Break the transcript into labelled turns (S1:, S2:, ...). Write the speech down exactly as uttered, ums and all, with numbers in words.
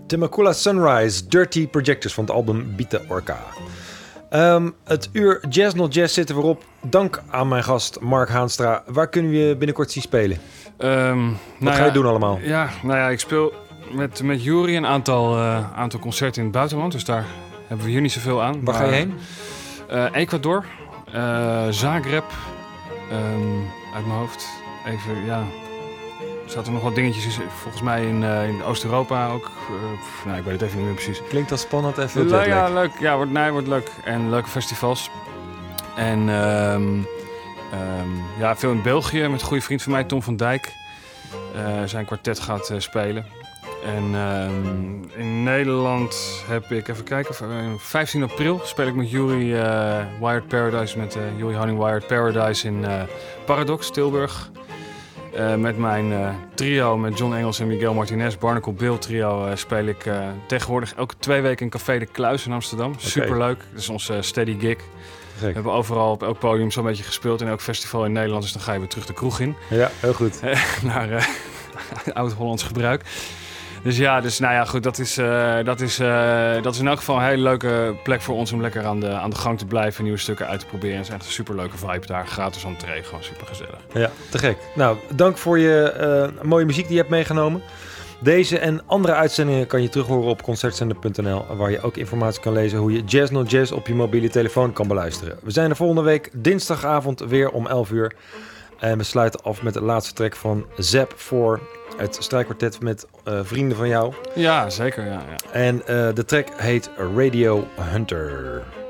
S1: Temecula Sunrise, Dirty Projectors van het album Bita Orca. Um, het uur Jazz Not Jazz zitten we op. Dank aan mijn gast Mark Haanstra. Waar kunnen we je binnenkort zien spelen?
S2: Um,
S1: Wat
S2: nou
S1: ga je
S2: ja,
S1: doen allemaal?
S2: Ja, nou ja, ik speel met, met Jury een aantal, uh, aantal concerten in het buitenland. Dus daar hebben we hier niet zoveel aan.
S1: Waar
S2: maar,
S1: ga je heen?
S2: Uh, Ecuador, uh, Zagreb, um, uit mijn hoofd. Even, ja... Er zaten nog wat dingetjes in, volgens mij in, uh, in Oost-Europa ook. Uh, nou, ik weet het even niet meer precies.
S1: Klinkt al spannend en veel
S2: Le-
S1: jetlag.
S2: Ja, leuk. Ja, wordt, nee, wordt leuk. En leuke festivals. En um, um, ja, veel in België met een goede vriend van mij, Tom van Dijk. Uh, zijn kwartet gaat uh, spelen. En um, in Nederland heb ik, even kijken, vijftien april speel ik met Jury uh, Wired Paradise, met uh, Jury Honing Wired Paradise in uh, Paradox, Tilburg. Uh, met mijn uh, trio, met John Engels en Miguel Martinez, Barnacle Bill trio, uh, speel ik uh, tegenwoordig elke twee weken in Café de Kluis in Amsterdam. Okay. Superleuk, dat is onze uh, steady gig. We hebben overal op elk podium zo'n beetje gespeeld in elk festival in Nederland, dus dan ga je weer terug de kroeg in.
S1: Ja, heel goed.
S2: Naar uh, oud-Hollands gebruik. Dus ja, dus nou ja, goed, dat is, uh, dat, is, uh, dat is in elk geval een hele leuke plek voor ons om lekker aan de, aan de gang te blijven, nieuwe stukken uit te proberen. Het is echt een superleuke vibe daar, gratis entree, gewoon super gezellig.
S1: Ja, te gek. Nou, dank voor je uh, mooie muziek die je hebt meegenomen. Deze en andere uitzendingen kan je terughoren op concertzender punt n l, waar je ook informatie kan lezen hoe je Jazz Not Jazz op je mobiele telefoon kan beluisteren. We zijn er volgende week dinsdagavond weer om elf uur. En we sluiten af met de laatste track van Zap voor het strijkkwartet met uh, vrienden van jou.
S2: Ja, zeker. Ja, ja.
S1: En uh, de track heet Radio Hunter.